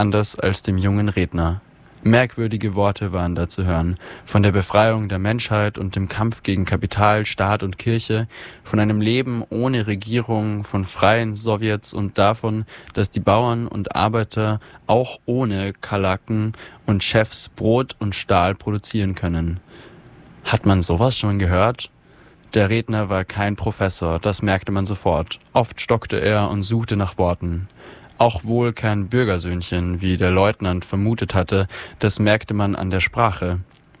anders als dem jungen Redner. Merkwürdige Worte waren da zu hören, von der Befreiung der Menschheit und dem Kampf gegen Kapital, Staat und Kirche, von einem Leben ohne Regierung, von freien Sowjets und davon, dass die Bauern und Arbeiter auch ohne Kalaken und Chefs Brot und Stahl produzieren können. Hat man sowas schon gehört? Der Redner war kein Professor, das merkte man sofort. Oft stockte er und suchte nach Worten. Auch wohl kein Bürgersöhnchen, wie der Leutnant vermutet hatte, das merkte man an der Sprache.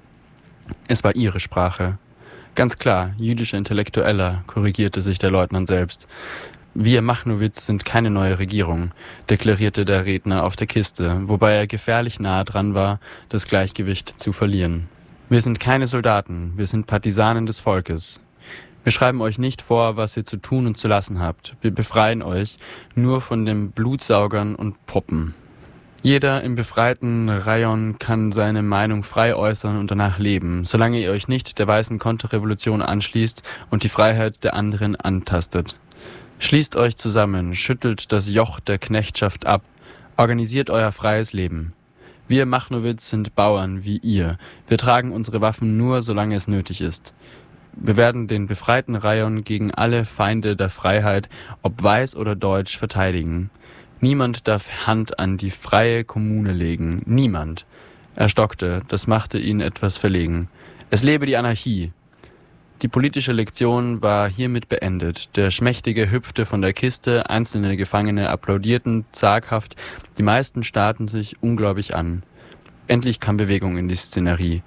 Es war ihre Sprache. Ganz klar, jüdischer Intellektueller, korrigierte sich der Leutnant selbst. Wir Machnowitz sind keine neue Regierung, deklarierte der Redner auf der Kiste, wobei er gefährlich nahe dran war, das Gleichgewicht zu verlieren. Wir sind keine Soldaten, wir sind Partisanen des Volkes. Wir schreiben euch nicht vor, was ihr zu tun und zu lassen habt. Wir befreien euch nur von den Blutsaugern und Puppen. Jeder im befreiten Rayon kann seine Meinung frei äußern und danach leben, solange ihr euch nicht der weißen Konterrevolution anschließt und die Freiheit der anderen antastet. Schließt euch zusammen, schüttelt das Joch der Knechtschaft ab, organisiert euer freies Leben. Wir Machnowitz sind Bauern wie ihr. Wir tragen unsere Waffen nur, solange es nötig ist. Wir werden den befreiten Rayon gegen alle Feinde der Freiheit, ob weiß oder deutsch, verteidigen. Niemand darf Hand an die freie Kommune legen. Niemand. Er stockte, das machte ihn etwas verlegen. Es lebe die Anarchie. Die politische Lektion war hiermit beendet. Der Schmächtige hüpfte von der Kiste, einzelne Gefangene applaudierten zaghaft, die meisten starrten sich ungläubig an. Endlich kam Bewegung in die Szenerie.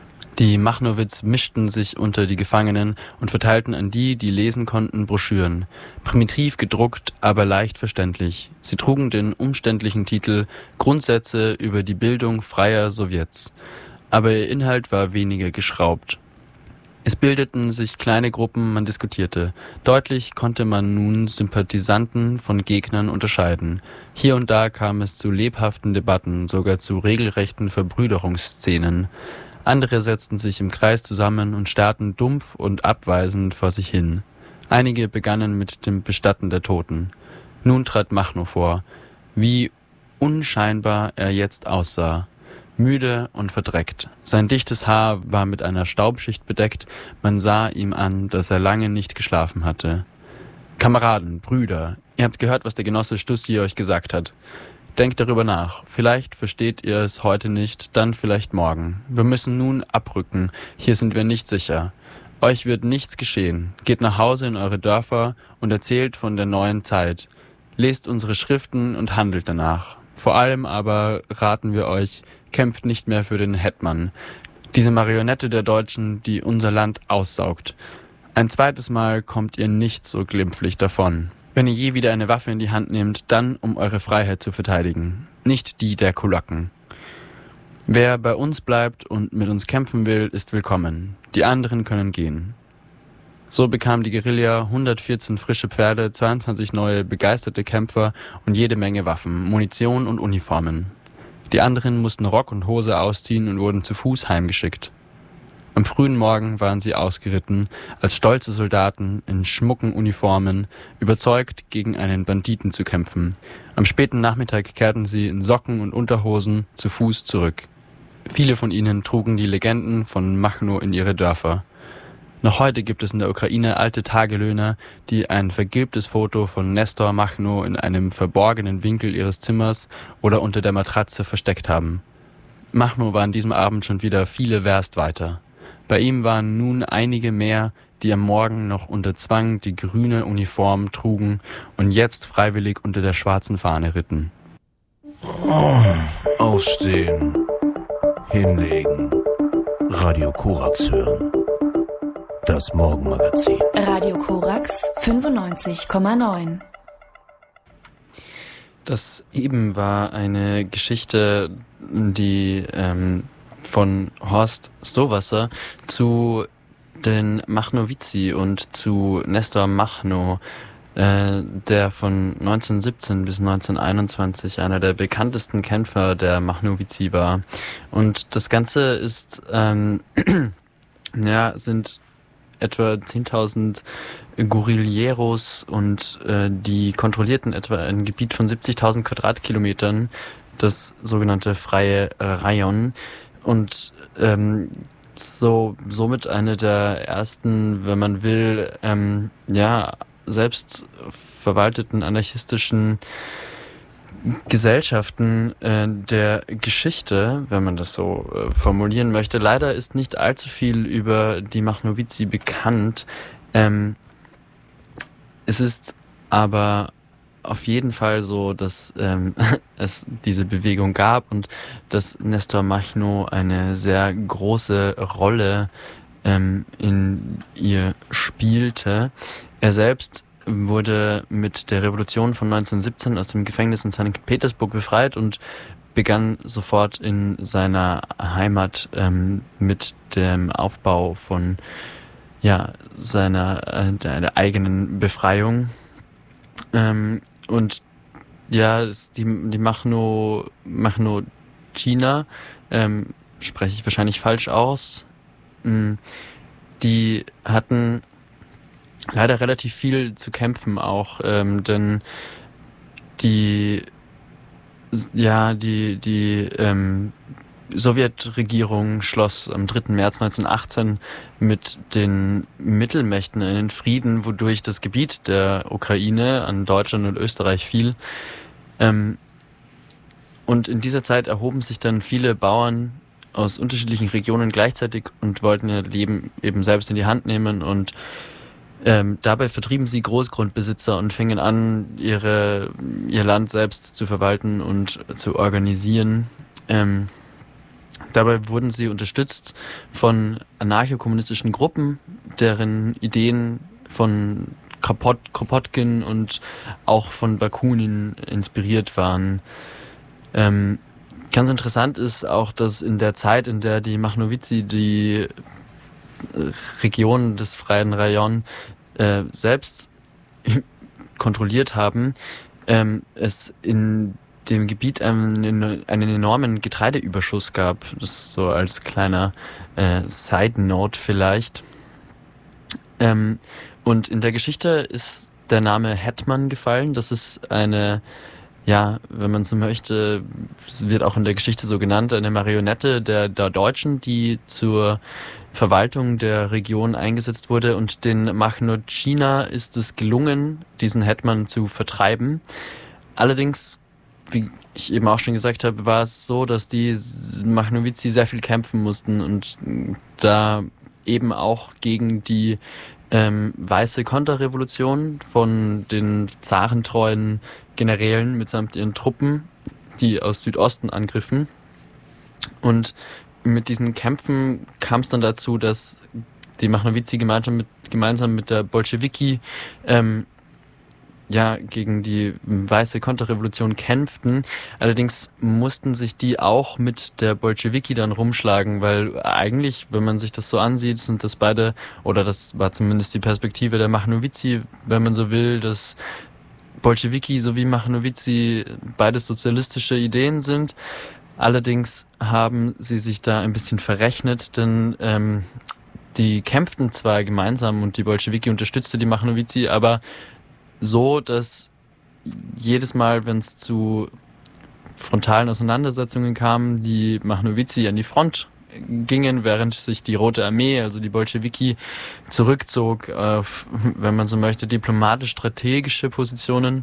Die Machnowitz mischten sich unter die Gefangenen und verteilten an die lesen konnten, Broschüren. Primitiv gedruckt, aber leicht verständlich. Sie trugen den umständlichen Titel »Grundsätze über die Bildung freier Sowjets«. Aber ihr Inhalt war weniger geschraubt. Es bildeten sich kleine Gruppen, man diskutierte. Deutlich konnte man nun Sympathisanten von Gegnern unterscheiden. Hier und da kam es zu lebhaften Debatten, sogar zu regelrechten Verbrüderungsszenen. Andere setzten sich im Kreis zusammen und starrten dumpf und abweisend vor sich hin. Einige begannen mit dem Bestatten der Toten. Nun trat Machnow vor. Wie unscheinbar er jetzt aussah. Müde und verdreckt. Sein dichtes Haar war mit einer Staubschicht bedeckt. Man sah ihm an, dass er lange nicht geschlafen hatte. »Kameraden, Brüder, ihr habt gehört, was der Genosse Stussi euch gesagt hat. Denkt darüber nach. Vielleicht versteht ihr es heute nicht, dann vielleicht morgen. Wir müssen nun abrücken. Hier sind wir nicht sicher. Euch wird nichts geschehen. Geht nach Hause in eure Dörfer und erzählt von der neuen Zeit. Lest unsere Schriften und handelt danach. Vor allem aber raten wir euch, kämpft nicht mehr für den Hetman, diese Marionette der Deutschen, die unser Land aussaugt. Ein zweites Mal kommt ihr nicht so glimpflich davon. Wenn ihr je wieder eine Waffe in die Hand nehmt, dann um eure Freiheit zu verteidigen, nicht die der Kulaken. Wer bei uns bleibt und mit uns kämpfen will, ist willkommen. Die anderen können gehen.« So bekam die Guerilla 114 frische Pferde, 22 neue begeisterte Kämpfer und jede Menge Waffen, Munition und Uniformen. Die anderen mussten Rock und Hose ausziehen und wurden zu Fuß heimgeschickt. Am frühen Morgen waren sie ausgeritten, als stolze Soldaten in schmucken Uniformen, überzeugt, gegen einen Banditen zu kämpfen. Am späten Nachmittag kehrten sie in Socken und Unterhosen zu Fuß zurück. Viele von ihnen trugen die Legenden von Machnow in ihre Dörfer. Noch heute gibt es in der Ukraine alte Tagelöhner, die ein vergilbtes Foto von Nestor Machnow in einem verborgenen Winkel ihres Zimmers oder unter der Matratze versteckt haben. Machnow war an diesem Abend schon wieder viele Werst weiter. Bei ihm waren nun einige mehr, die am Morgen noch unter Zwang die grüne Uniform trugen und jetzt freiwillig unter der schwarzen Fahne ritten. Aufstehen, hinlegen, Radio Korax hören. Das Morgenmagazin. Radio Korax 95,9. Das eben war eine Geschichte, die von Horst Stowasser zu den Machnowitzi und zu Nestor Machnow, der von 1917 bis 1921 einer der bekanntesten Kämpfer der Machnowitzi war. Und das Ganze ist, sind etwa 10.000 Guerilleros und die kontrollierten etwa ein Gebiet von 70.000 Quadratkilometern, das sogenannte Freie Rajon. Und somit eine der ersten, wenn man will, selbst verwalteten anarchistischen Gesellschaften der Geschichte, wenn man das so formulieren möchte. Leider ist nicht allzu viel über die Machnovici bekannt. Es ist aber auf jeden Fall so, dass es diese Bewegung gab und dass Nestor Machno eine sehr große Rolle in ihr spielte. Er selbst wurde mit der Revolution von 1917 aus dem Gefängnis in St. Petersburg befreit und begann sofort in seiner Heimat mit dem Aufbau von seiner der eigenen Befreiung. Und ja, die Machnocina, spreche ich wahrscheinlich falsch aus, die hatten leider relativ viel zu kämpfen auch, denn die Sowjetregierung schloss am 3. März 1918 mit den Mittelmächten einen Frieden, wodurch das Gebiet der Ukraine an Deutschland und Österreich fiel. Und in dieser Zeit erhoben sich dann viele Bauern aus unterschiedlichen Regionen gleichzeitig und wollten ihr Leben eben selbst in die Hand nehmen und dabei vertrieben sie Großgrundbesitzer und fingen an, ihr Land selbst zu verwalten und zu organisieren. Dabei wurden sie unterstützt von anarcho-kommunistischen Gruppen, deren Ideen von Kropotkin und auch von Bakunin inspiriert waren. Ganz interessant ist auch, dass in der Zeit, in der die Machnovici die Region des Freien Rajon selbst kontrolliert haben, es in dem Gebiet einen enormen Getreideüberschuss gab. Das so als kleiner Side-Note vielleicht. Und in der Geschichte ist der Name Hetman gefallen. Das ist eine, wenn man so möchte, es wird auch in der Geschichte so genannt, eine Marionette der Deutschen, die zur Verwaltung der Region eingesetzt wurde. Und den Machnocina ist es gelungen, diesen Hetman zu vertreiben. Allerdings, wie ich eben auch schon gesagt habe, war es so, dass die Machnovici sehr viel kämpfen mussten und da eben auch gegen die weiße Konterrevolution von den zarentreuen Generälen mitsamt ihren Truppen, die aus Südosten angriffen. Und mit diesen Kämpfen kam es dann dazu, dass die Machnovici gemeinsam mit der Bolschewiki gegen die weiße Konterrevolution kämpften. Allerdings mussten sich die auch mit der Bolschewiki dann rumschlagen, weil eigentlich, wenn man sich das so ansieht, sind das beide, oder das war zumindest die Perspektive der Machnovici, wenn man so will, dass Bolschewiki sowie Machnovici beides sozialistische Ideen sind. Allerdings haben sie sich da ein bisschen verrechnet, denn die kämpften zwar gemeinsam und die Bolschewiki unterstützte die Machnovici, aber so, dass jedes Mal, wenn es zu frontalen Auseinandersetzungen kam, die Machnovici an die Front gingen, während sich die Rote Armee, also die Bolschewiki, zurückzog auf, wenn man so möchte, diplomatisch-strategische Positionen.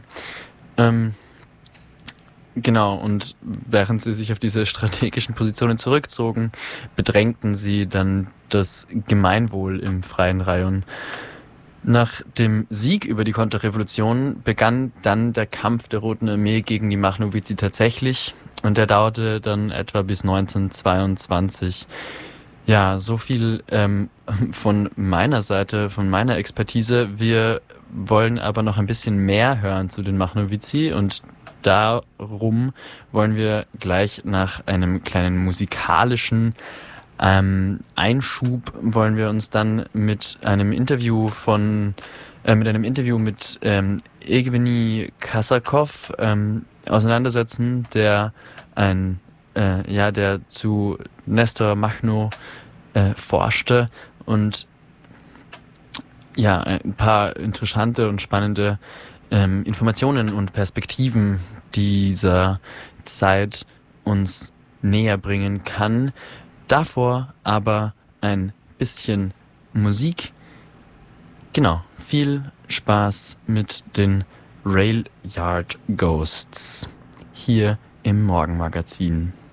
Und während sie sich auf diese strategischen Positionen zurückzogen, bedrängten sie dann das Gemeinwohl im Freien Rajon. Nach dem Sieg über die Konterrevolution begann dann der Kampf der Roten Armee gegen die Machnovici tatsächlich und der dauerte dann etwa bis 1922. Ja, so viel von meiner Seite, von meiner Expertise. Wir wollen aber noch ein bisschen mehr hören zu den Machnovici und darum wollen wir gleich nach einem kleinen musikalischen Einschub wollen wir uns dann mit einem Interview mit Evgeny Kasakov auseinandersetzen, der der zu Nestor Machno forschte und ein paar interessante und spannende Informationen und Perspektiven dieser Zeit uns näher bringen kann. Davor aber ein bisschen Musik. Genau, viel Spaß mit den Railyard Ghosts hier im Morgenmagazin.